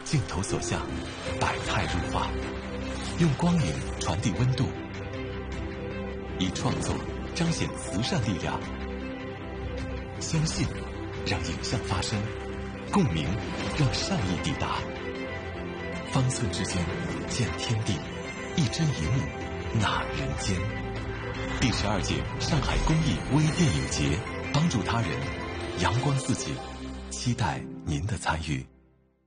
镜头所向，百态入画，用光影传递温度，以创作彰显慈善力量。相信，让影像发生；共鸣，让善意抵达。方寸之间，见天地；一帧一幕，纳人间。第12届上海公益微电影节，帮助他人，阳光自己，期待您的参与。